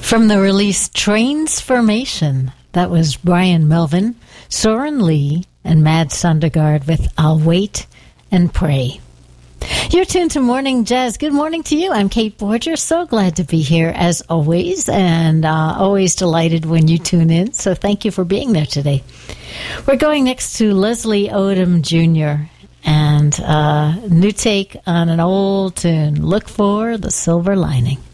From the release Transformation, that was Brian Melvin, Soren Lee, and Mad Sundergaard with I'll Wait and Pray. You're tuned to Morning Jazz. Good morning to you. I'm Kate Borger. So glad to be here as always, and always delighted when you tune in. So thank you for being there today. We're going next to Leslie Odom Jr. and new take on an old tune, Look for the Silver Lining.